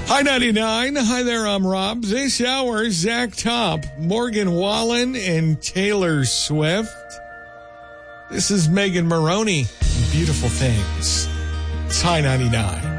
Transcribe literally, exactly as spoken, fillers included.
Hi, ninety-nine. Hi there, I'm Rob. This hour, Zach Top, Morgan Wallen, and Taylor Swift. This is Megan Maroney. Beautiful Things. It's High ninety-nine.